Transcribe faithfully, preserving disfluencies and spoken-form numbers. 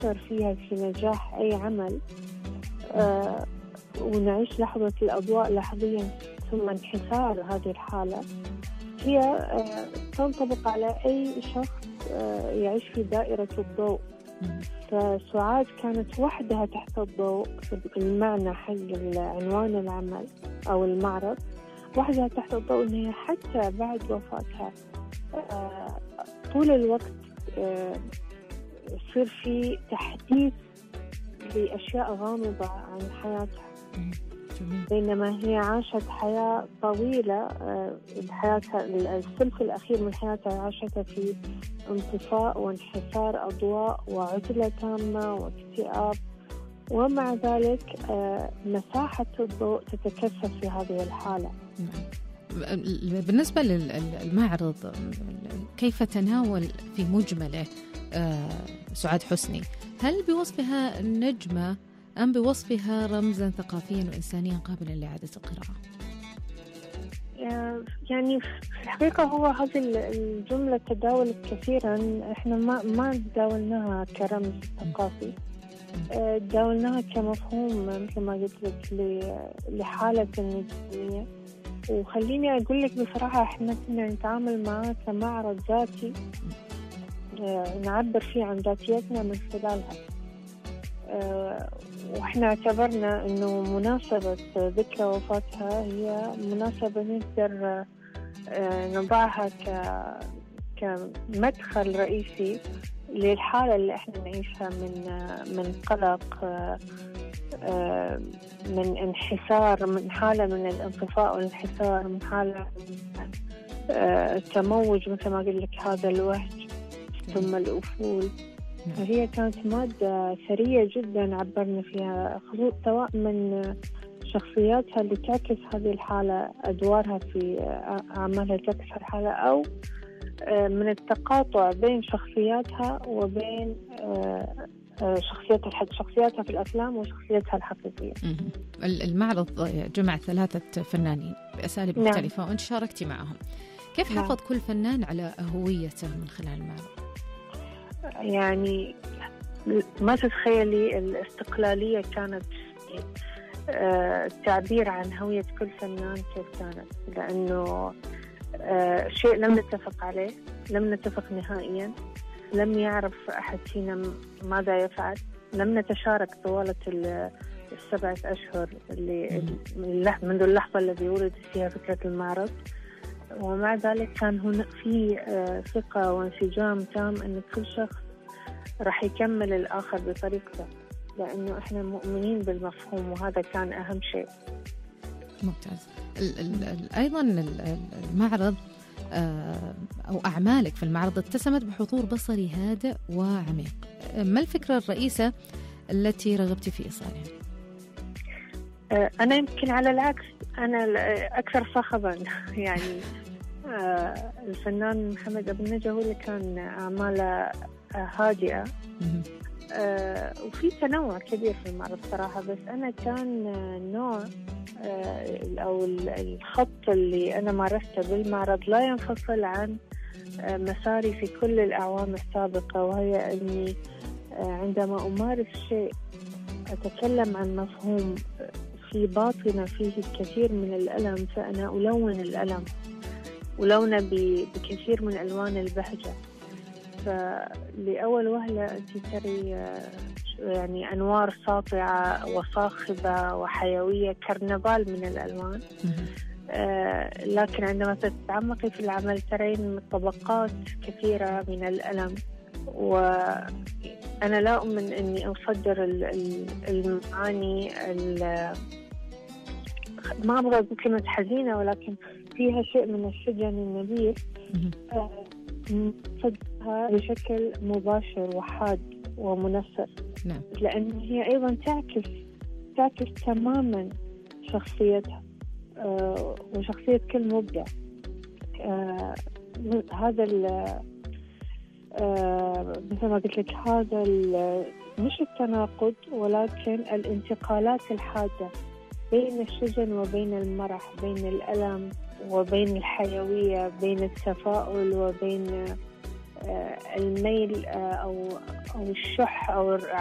نفكر فيها في نجاح أي عمل آه ونعيش لحظة الأضواء لحظيا ثم انحسار هذه الحالة، هي آه تنطبق على أي شخص آه يعيش في دائرة الضوء. فسعاد كانت وحدها تحت الضوء، المعنى حق عنوان العمل أو المعرض، وحدها تحت الضوء، إن هي حتى بعد وفاتها آه طول الوقت آه يصير في تحديث لأشياء غامضة عن حياتها، بينما هي عاشت حياة طويلة. حياتها الثلث الأخير من حياتها عاشتها في انطفاء وانحسار أضواء وعزلة تامة واكتئاب، ومع ذلك مساحة الضوء تتكثف في هذه الحالة. بالنسبة للمعرض، كيف تناول في مجمله سعاد حسني؟ هل بوصفها نجمة أم بوصفها رمزا ثقافيا وإنسانيا قابلا لإعادة القراءة؟ يعني في الحقيقة هو هذه الجملة تداولت كثيرا، احنا ما ما تداولناها كرمز ثقافي، تداولناها كمفهوم مثل ما قلت لك لحالة النجمية. وخليني أقول لك بصراحة، احنا كنا نتعامل معاه كمعرض ذاتي نعبر فيه عن ذاتيتنا من خلالها، وإحنا اعتبرنا أنه مناسبة ذكرى وفاتها هي مناسبة نقدر نضعها كمدخل رئيسي للحالة اللي إحنا نعيشها من من قلق، من انحسار، من حالة من الانطفاء والانحسار، من حالة تموج مثل ما قلت لك هذا الوهج ثم الأفول. هي كانت مادة ثرية جدا عبرنا فيها، سواء من شخصياتها اللي تعكس هذه الحالة، أدوارها في أعمالها تعكس الحالة، أو من التقاطع بين شخصياتها وبين شخصيتها شخصياتها في الأفلام وشخصيتها الحقيقية. المعرض جمع ثلاثة فنانين بأساليب نعم. مختلفة وأنت شاركتي معهم، كيف نعم. حافظ كل فنان على هويته من خلال المعرض؟ يعني ما تتخيلي الاستقلالية كانت التعبير عن هوية كل فنان كيف كانت، لأنه شيء لم نتفق عليه، لم نتفق نهائيا، لم يعرف أحد فينا ماذا يفعل، لم نتشارك طوال السبعة أشهر اللي منذ اللحظة التي ولدت فيها فكرة المعرض. ومع ذلك كان هنا في ثقة وانسجام تام أن كل شخص راح يكمل الآخر بطريقته، لأنه إحنا مؤمنين بالمفهوم، وهذا كان أهم شيء. ممتاز. أيضا المعرض أو أعمالك في المعرض اتسمت بحضور بصري هادئ وعميق، ما الفكرة الرئيسة التي رغبت في إيصالها؟ أنا يمكن على العكس، أنا أكثر صخبا يعني الفنان محمد أبو النجا هو اللي كان أعماله هادئة وفي تنوع كبير في المعرض صراحة، بس أنا كان نوع أو الخط اللي أنا مارسته بالمعرض لا ينفصل عن مساري في كل الأعوام السابقة، وهي أني عندما أمارس شيء أتكلم عن مفهوم في باطنة فيه الكثير من الألم، فأنا ألون الألم، ولونه بكثير من ألوان البهجة. فلأول وهلة أنت تري يعني أنوار ساطعة وصاخبة وحيوية، كرنفال من الألوان، آه لكن عندما تتعمقي في العمل ترين طبقات كثيرة من الألم. وأنا لا أؤمن أني أصدر المعاني، ما أبغى أقول كلمة حزينة، ولكن فيها شيء من الشجن النبيل، صدقها بشكل مباشر وحاد ومنفر. نعم. لأن هي أيضا تعكس تعكس تماما شخصيتها آه وشخصية كل مبدع. آه هذا آه مثل ما قلت لك، هذا مش التناقض ولكن الانتقالات الحادة بين الشجن وبين المرح، بين الألم وبين الحيوية، بين التفاؤل وبين الميل أو أو الشح أو